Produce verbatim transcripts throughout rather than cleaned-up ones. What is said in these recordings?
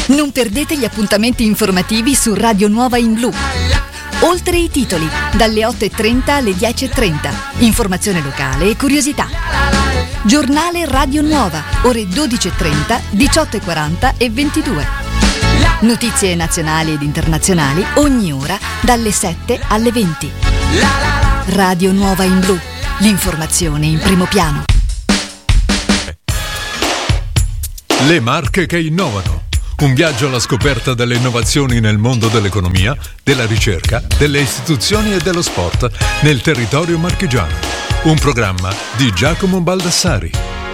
Non perdete gli appuntamenti informativi su Radio Nuova in Blu. Oltre i titoli, dalle otto e trenta alle dieci e trenta. Informazione locale e curiosità. Giornale Radio Nuova, ore dodici e trenta, diciotto e quaranta e ventidue. Notizie nazionali ed internazionali ogni ora dalle sette alle venti. Radio Nuova in Blu, l'informazione in primo piano. Le marche che innovano. Un viaggio alla scoperta delle innovazioni nel mondo dell'economia, della ricerca, delle istituzioni e dello sport nel territorio marchigiano. Un programma di Giacomo Baldassari.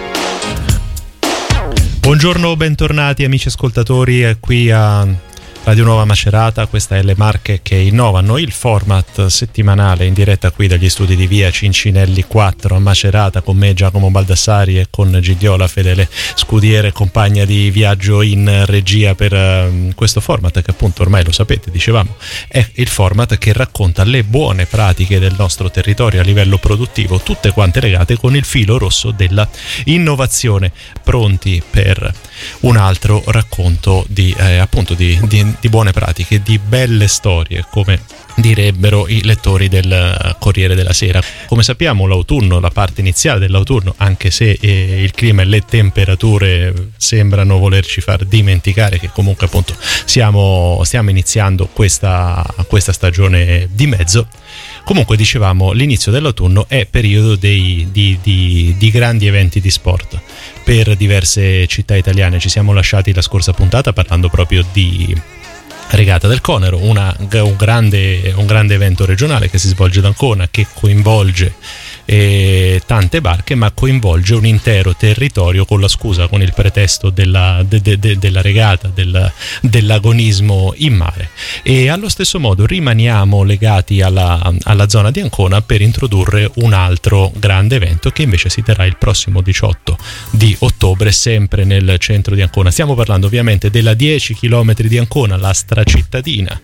Buongiorno, bentornati amici ascoltatori qui a Radio Nuova Macerata. Questa è Le Marche che innovano, il format settimanale in diretta qui dagli studi di via Cincinelli quattro a Macerata, con me Giacomo Baldassari e con Gigliola, fedele scudiere, compagna di viaggio in regia per uh, questo format che appunto ormai lo sapete, dicevamo, è il format che racconta le buone pratiche del nostro territorio a livello produttivo, tutte quante legate con il filo rosso della innovazione, pronti per un altro racconto di eh, appunto di, di di buone pratiche, di belle storie, come direbbero i lettori del Corriere della Sera. Come sappiamo, l'autunno, la parte iniziale dell'autunno, anche se eh, il clima e le temperature sembrano volerci far dimenticare che comunque appunto siamo, stiamo iniziando questa, questa stagione di mezzo. Comunque, dicevamo, l'inizio dell'autunno è periodo dei, di, di, di grandi eventi di sport per diverse città italiane. Ci siamo lasciati la scorsa puntata parlando proprio di Regata del Conero, una, un, grande, un grande evento regionale che si svolge ad Ancona, che coinvolge eh, tante barche, ma coinvolge un intero territorio con la scusa, con il pretesto della, de, de, de, della regata, del, dell'agonismo in mare. E allo stesso modo rimaniamo legati alla, alla zona di Ancona per introdurre un altro grande evento che invece si terrà il prossimo diciotto di ottobre, sempre nel centro di Ancona. Stiamo parlando ovviamente della dieci chilometri di Ancona, la stracittadina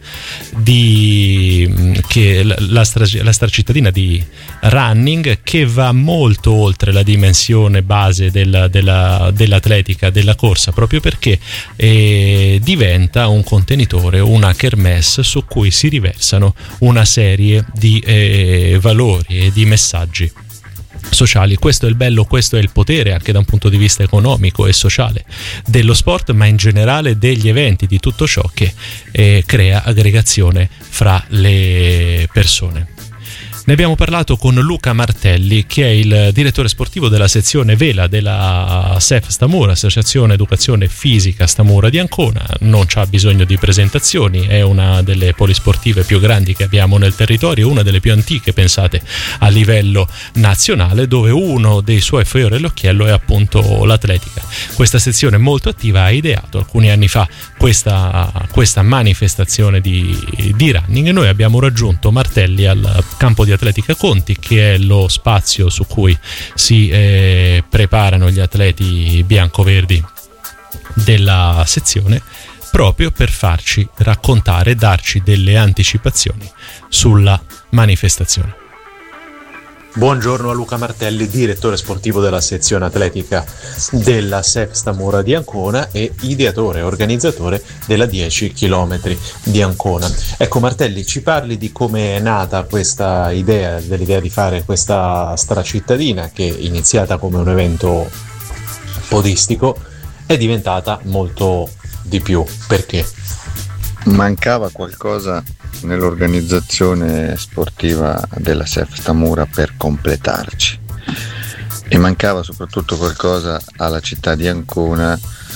di che la, stra, la stracittadina di running, che va molto oltre la dimensione base della, della, dell'atletica, della corsa, proprio perché eh, diventa un contenitore, una kermesse su cui si riversano una serie di eh, valori e di messaggi sociali. Questo è il bello, questo è il potere anche da un punto di vista economico e sociale dello sport, ma in generale degli eventi, di tutto ciò che eh, crea aggregazione fra le persone. Ne abbiamo parlato con Luca Martelli, che è il direttore sportivo della sezione Vela della S E F Stamura, Associazione Educazione Fisica Stamura di Ancona. Non c'ha bisogno di presentazioni, è una delle polisportive più grandi che abbiamo nel territorio, una delle più antiche, pensate, a livello nazionale, dove uno dei suoi fiori all'occhiello è appunto l'atletica. Questa sezione molto attiva ha ideato alcuni anni fa questa, questa manifestazione di, di running, e noi abbiamo raggiunto Martelli al campo di Atletica Conti, che è lo spazio su cui si eh, preparano gli atleti biancoverdi della sezione, proprio per farci raccontare, darci delle anticipazioni sulla manifestazione. Buongiorno a Luca Martelli, direttore sportivo della sezione atletica della S E F Stamura di Ancona e ideatore e organizzatore della dieci chilometri di Ancona. Ecco Martelli, ci parli di come è nata questa idea, dell'idea di fare questa stracittadina che, iniziata come un evento podistico, è diventata molto di più. Perché? Mancava qualcosa nell'organizzazione sportiva della S E F Stamura per completarci, e mancava soprattutto qualcosa alla città di Ancona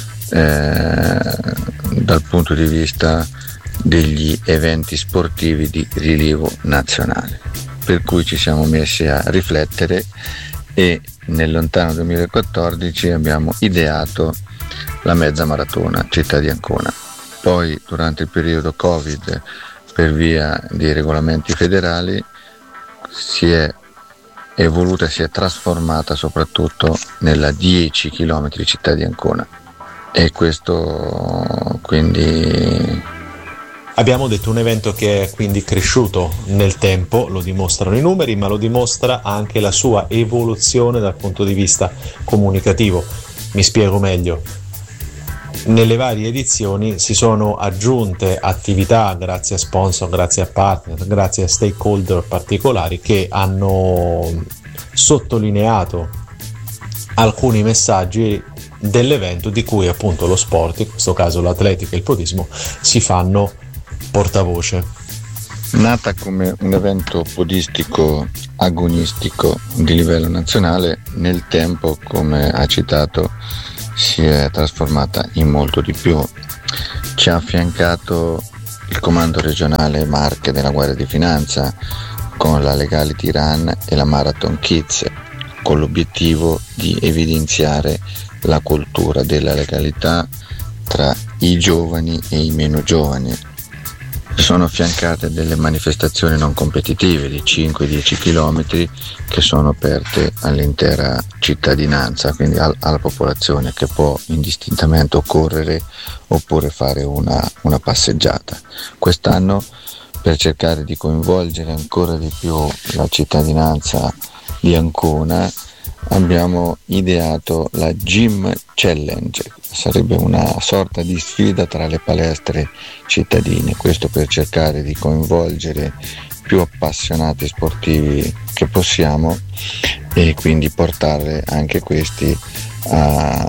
eh, dal punto di vista degli eventi sportivi di rilievo nazionale, per cui ci siamo messi a riflettere e nel lontano duemilaquattordici abbiamo ideato la mezza maratona città di Ancona. Poi durante il periodo Covid, per via dei regolamenti federali, si è evoluta, si è trasformata soprattutto nella dieci chilometri città di Ancona, e questo quindi... Abbiamo detto un evento che è quindi cresciuto nel tempo, lo dimostrano i numeri, ma lo dimostra anche la sua evoluzione dal punto di vista comunicativo. Mi spiego meglio. nelle varie edizioni si sono aggiunte attività grazie a sponsor, grazie a partner, grazie a stakeholder particolari che hanno sottolineato alcuni messaggi dell'evento di cui appunto lo sport, in questo caso l'atletica e il podismo, si fanno portavoce. Nata come un evento podistico agonistico di livello nazionale, nel tempo, come ha citato, si è trasformata in molto di più. Ci ha affiancato il comando regionale Marche della Guardia di Finanza con la Legality Run e la Marathon Kids, con l'obiettivo di evidenziare la cultura della legalità tra i giovani e i meno giovani. Sono affiancate delle manifestazioni non competitive di cinque dieci chilometri che sono aperte all'intera cittadinanza, quindi al, alla popolazione, che può indistintamente o correre oppure fare una, una passeggiata. Quest'anno, per cercare di coinvolgere ancora di più la cittadinanza di Ancona, abbiamo ideato la Gym Challenge. Sarebbe una sorta di sfida tra le palestre cittadine, questo per cercare di coinvolgere più appassionati sportivi che possiamo e quindi portare anche questi a,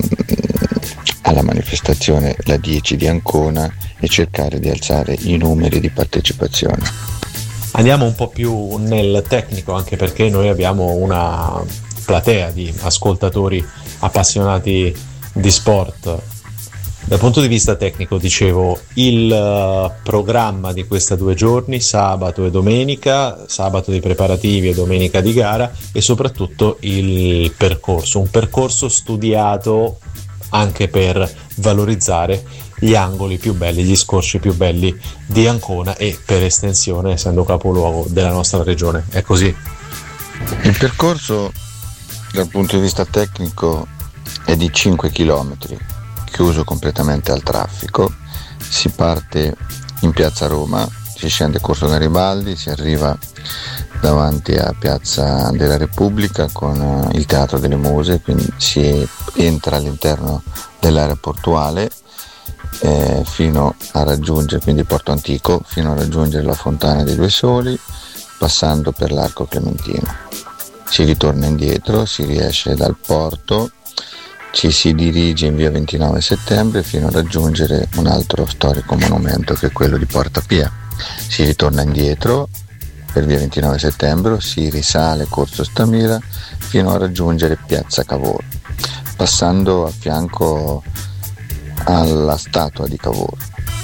alla manifestazione la dieci di Ancona e cercare di alzare i numeri di partecipazione. Andiamo un po' più nel tecnico, anche perché noi abbiamo una platea di ascoltatori appassionati di sport. Dal punto di vista tecnico, dicevo, il uh, programma di questi due giorni, sabato e domenica, sabato di preparativi e domenica di gara, e soprattutto il percorso, un percorso studiato anche per valorizzare gli angoli più belli, gli scorci più belli di Ancona e per estensione, essendo capoluogo della nostra regione. È così. Il percorso dal punto di vista tecnico è di cinque chilometri, chiuso completamente al traffico. Si parte in piazza Roma, si scende Corso Garibaldi, si arriva davanti a Piazza della Repubblica con il Teatro delle Muse, quindi si entra all'interno dell'area portuale eh, fino a raggiungere, quindi Porto Antico, fino a raggiungere la Fontana dei Due Soli, passando per l'Arco Clementino. Si ritorna indietro, si riesce dal porto, ci si dirige in via ventinove settembre fino a raggiungere un altro storico monumento che è quello di Porta Pia. Si ritorna indietro per via ventinove settembre, si risale Corso Stamira fino a raggiungere piazza Cavour, passando a fianco alla statua di Cavour.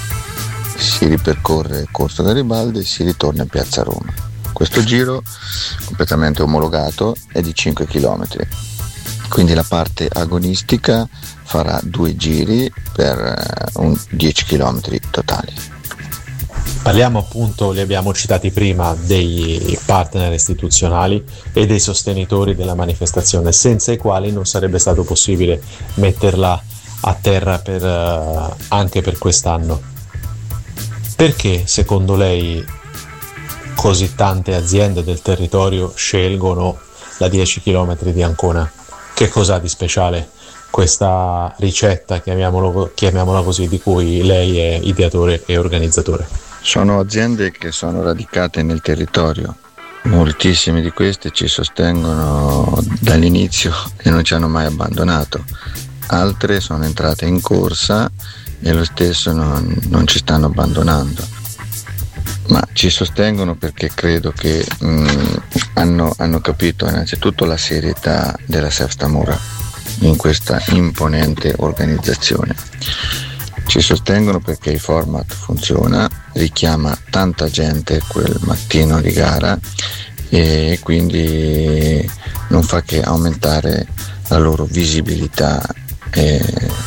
Si ripercorre Corso Garibaldi e si ritorna in piazza Roma. Questo giro, completamente omologato, è di cinque chilometri, quindi la parte agonistica farà due giri per un dieci chilometri totali. Parliamo appunto, li abbiamo citati prima, dei partner istituzionali e dei sostenitori della manifestazione, senza i quali non sarebbe stato possibile metterla a terra per, uh, anche per quest'anno. Perché secondo lei così tante aziende del territorio scelgono la dieci chilometri di Ancona? Che cos'ha di speciale questa ricetta, chiamiamolo, chiamiamola così, di cui lei è ideatore e organizzatore? Sono aziende che sono radicate nel territorio, moltissime di queste ci sostengono dall'inizio e non ci hanno mai abbandonato, altre sono entrate in corsa e lo stesso non, non ci stanno abbandonando, ma ci sostengono perché credo che mh, hanno, hanno capito innanzitutto la serietà della S E F Stamura in questa imponente organizzazione. Ci sostengono perché il format funziona, richiama tanta gente quel mattino di gara e quindi non fa che aumentare la loro visibilità e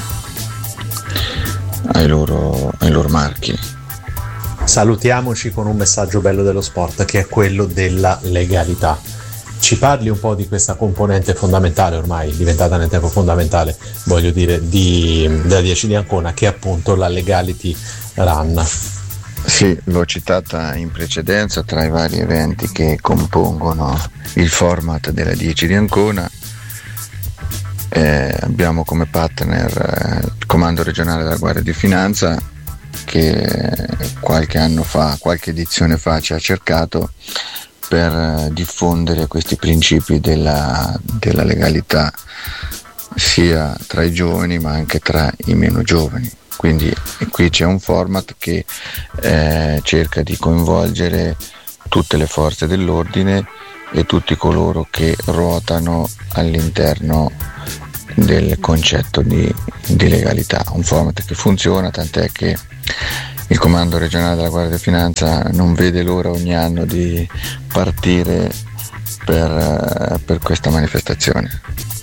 ai loro, ai loro marchi. Salutiamoci con un messaggio bello dello sport, che è quello della legalità. Ci parli un po' di questa componente fondamentale, ormai diventata nel tempo fondamentale, voglio dire, di, della dieci di Ancona, che è appunto la Legality Run. Sì, l'ho citata in precedenza tra i vari eventi che compongono il format della dieci di Ancona. Eh, abbiamo come partner eh, il Comando Regionale della Guardia di Finanza, che qualche anno fa, qualche edizione fa ci ha cercato per eh, diffondere questi principi della, della legalità sia tra i giovani ma anche tra i meno giovani. Quindi qui c'è un format che eh, cerca di coinvolgere tutte le forze dell'ordine e tutti coloro che ruotano all'interno del concetto di, di legalità. Un format che funziona, tant'è che il Comando Regionale della Guardia di Finanza non vede l'ora ogni anno di partire per, per questa manifestazione.